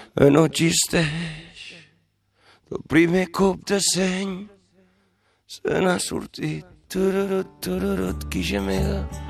no existeix. El primer cop de seny se n'ha sortit. Tururut, tururut, qui gemega.